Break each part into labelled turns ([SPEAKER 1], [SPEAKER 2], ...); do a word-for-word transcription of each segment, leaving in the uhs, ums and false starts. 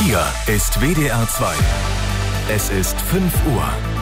[SPEAKER 1] Hier ist W D R zwei. Es ist fünf Uhr.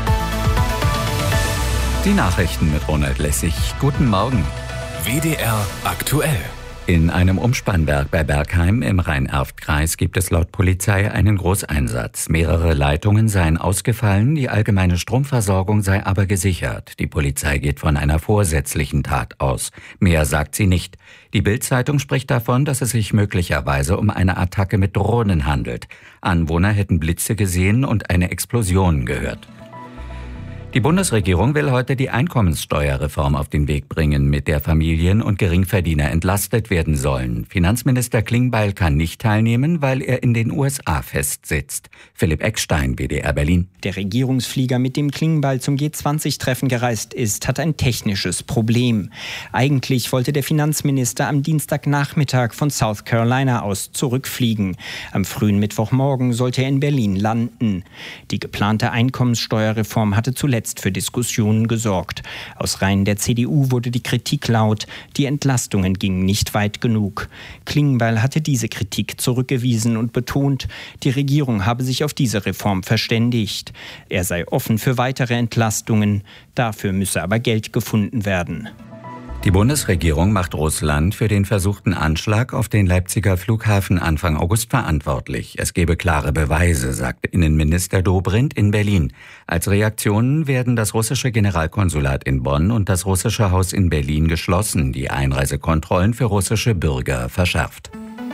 [SPEAKER 2] Die Nachrichten mit Ronald Lessig. Guten Morgen.
[SPEAKER 1] W D R aktuell.
[SPEAKER 2] In einem Umspannwerk bei Bergheim im Rhein-Erft-Kreis gibt es laut Polizei einen Großeinsatz. Mehrere Leitungen seien ausgefallen, die allgemeine Stromversorgung sei aber gesichert. Die Polizei geht von einer vorsätzlichen Tat aus. Mehr sagt sie nicht. Die Bild-Zeitung spricht davon, dass es sich möglicherweise um eine Attacke mit Drohnen handelt. Anwohner hätten Blitze gesehen und eine Explosion gehört. Die Bundesregierung will heute die Einkommenssteuerreform auf den Weg bringen, mit der Familien und Geringverdiener entlastet werden sollen. Finanzminister Klingbeil kann nicht teilnehmen, weil er in den U S A festsitzt. Philipp Eckstein, W D R Berlin.
[SPEAKER 3] Der Regierungsflieger, mit dem Klingbeil zum G zwanzig Treffen gereist ist, hat ein technisches Problem. Eigentlich wollte der Finanzminister am Dienstagnachmittag von South Carolina aus zurückfliegen. Am frühen Mittwochmorgen sollte er in Berlin landen. Die geplante Einkommenssteuerreform hatte zuletzt für Diskussionen gesorgt. Aus Reihen der C D U wurde die Kritik laut, die Entlastungen gingen nicht weit genug. Klingbeil hatte diese Kritik zurückgewiesen und betont, die Regierung habe sich auf diese Reform verständigt. Er sei offen für weitere Entlastungen, dafür müsse aber Geld gefunden werden.
[SPEAKER 2] Die Bundesregierung macht Russland für den versuchten Anschlag auf den Leipziger Flughafen Anfang August verantwortlich. Es gebe klare Beweise, sagte Innenminister Dobrindt in Berlin. Als Reaktionen werden das russische Generalkonsulat in Bonn und das russische Haus in Berlin geschlossen, die Einreisekontrollen für russische Bürger verschärft.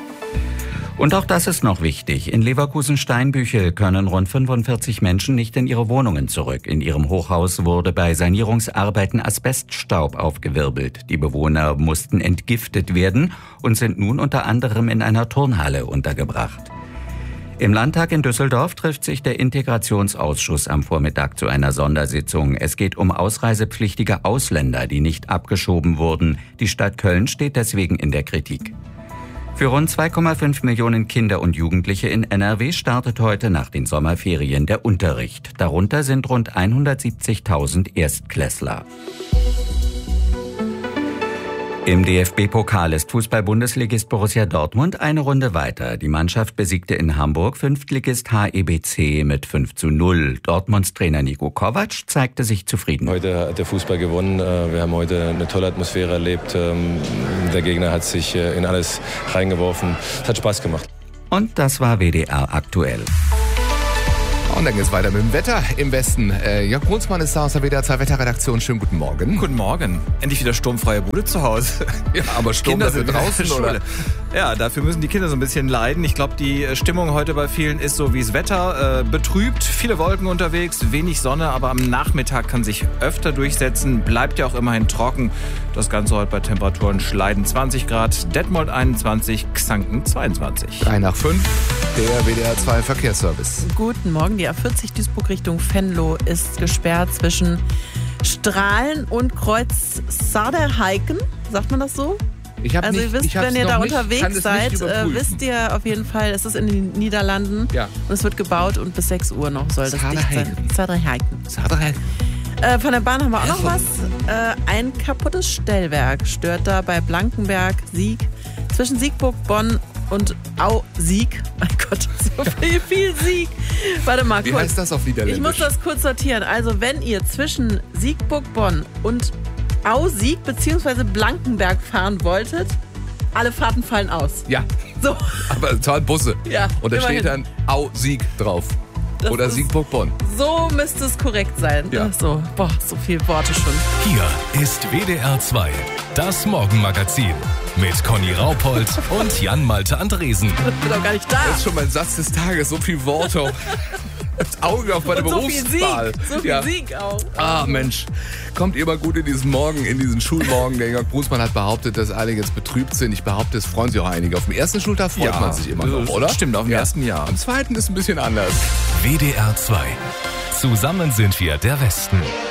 [SPEAKER 2] Und auch das ist noch wichtig. In Leverkusen-Steinbüchel können rund fünfundvierzig Menschen nicht in ihre Wohnungen zurück. In ihrem Hochhaus wurde bei Sanierungsarbeiten Asbeststaub aufgewirbelt. Die Bewohner mussten entgiftet werden und sind nun unter anderem in einer Turnhalle untergebracht. Im Landtag in Düsseldorf trifft sich der Integrationsausschuss am Vormittag zu einer Sondersitzung. Es geht um ausreisepflichtige Ausländer, die nicht abgeschoben wurden. Die Stadt Köln steht deswegen in der Kritik. Für rund zwei Komma fünf Millionen Kinder und Jugendliche in N R W startet heute nach den Sommerferien der Unterricht. Darunter sind rund hundertsiebzigtausend Erstklässler. Im D F B-Pokal ist Fußball-Bundesligist Borussia Dortmund eine Runde weiter. Die Mannschaft besiegte in Hamburg Fünftligist H E B C mit fünf zu null. Dortmunds Trainer Niko Kovac zeigte sich zufrieden.
[SPEAKER 4] Heute hat der Fußball gewonnen. Wir haben heute eine tolle Atmosphäre erlebt. Der Gegner hat sich in alles reingeworfen. Es hat Spaß gemacht.
[SPEAKER 2] Und das war W D R aktuell.
[SPEAKER 5] Und dann geht's weiter mit dem Wetter im Westen. Äh, Jörg Brunsmann ist da aus der W D R zwei Wetterredaktion. Schönen guten Morgen.
[SPEAKER 6] Guten Morgen. Endlich wieder sturmfreie Bude zu Hause.
[SPEAKER 5] Ja, aber Sturm dafür draußen, oder?
[SPEAKER 6] Ja, dafür müssen die Kinder so ein bisschen leiden. Ich glaube, die Stimmung heute bei vielen ist so wie das Wetter. Äh, betrübt, viele Wolken unterwegs, wenig Sonne, aber am Nachmittag kann sich öfter durchsetzen. Bleibt ja auch immerhin trocken. Das Ganze heute bei Temperaturen Schleiden zwanzig Grad, Detmold einundzwanzig, Xanten zweiundzwanzig.
[SPEAKER 5] drei nach fünf, der W D R zwei Verkehrsservice.
[SPEAKER 7] Guten Morgen. Die A vierzig Duisburg Richtung Venlo ist gesperrt zwischen Strahlen und Kreuz Saderheiken. Sagt man das so?
[SPEAKER 5] Ich hab
[SPEAKER 7] also
[SPEAKER 5] nicht,
[SPEAKER 7] ihr wisst,
[SPEAKER 5] ich
[SPEAKER 7] wenn ihr da
[SPEAKER 5] nicht,
[SPEAKER 7] unterwegs seid, äh, wisst ihr auf jeden Fall, es ist in den Niederlanden
[SPEAKER 5] ja.
[SPEAKER 7] und es wird gebaut und bis sechs Uhr noch soll das dicht sein. Saderheiken.
[SPEAKER 5] Saderheiken.
[SPEAKER 7] Äh, von der Bahn haben wir auch noch was. Äh, ein kaputtes Stellwerk stört da bei Blankenberg, Sieg, zwischen Siegburg, Bonn und Au-Sieg. Mein Gott, so viel, viel Sieg. Warte mal kurz.
[SPEAKER 5] Wie heißt das auf Niederländisch?
[SPEAKER 7] Ich muss das kurz sortieren. Also wenn ihr zwischen Siegburg, Bonn und Au-Sieg bzw. Blankenberg fahren wolltet, alle Fahrten fallen aus.
[SPEAKER 5] Ja,
[SPEAKER 7] so.
[SPEAKER 5] Aber zahlen Busse.
[SPEAKER 7] Ja,
[SPEAKER 5] und da
[SPEAKER 7] immerhin.
[SPEAKER 5] steht dann Au-Sieg drauf.
[SPEAKER 7] Das
[SPEAKER 5] Oder Siegburg-Bonn.
[SPEAKER 7] So müsste es korrekt sein.
[SPEAKER 5] Ja.
[SPEAKER 7] So, boah, so viele Worte schon.
[SPEAKER 1] Hier ist W D R zwei, das Morgenmagazin mit Conny Raupold und Jan-Malte Andresen.
[SPEAKER 7] Ich bin doch gar nicht da.
[SPEAKER 5] Das ist schon mein Satz des Tages. So viel Worte. Das Auge auf meine
[SPEAKER 7] Und so
[SPEAKER 5] Berufswahl.
[SPEAKER 7] viel Sieg. So viel
[SPEAKER 5] ja.
[SPEAKER 7] Sieg auch.
[SPEAKER 5] Ah, Mensch. Kommt ihr mal gut in diesen Morgen, in diesen Schulmorgen. Der Jörg Brunsmann hat behauptet, dass alle jetzt betrübt sind. Ich behaupte, es freuen sich auch einige. Auf dem ersten Schultag freut
[SPEAKER 6] Ja,
[SPEAKER 5] man sich immer noch, oder?
[SPEAKER 6] Stimmt, auf dem
[SPEAKER 5] Ja.
[SPEAKER 6] ersten Jahr.
[SPEAKER 5] Am zweiten ist ein bisschen anders.
[SPEAKER 1] W D R zwei. Zusammen sind wir der Westen.